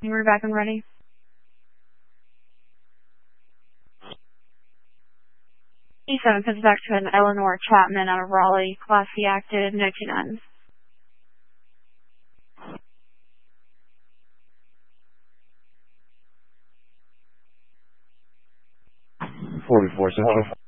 We're back and ready. E7 comes back to an Eleanor Chapman out of Raleigh, Class C active, no 29s. 44, so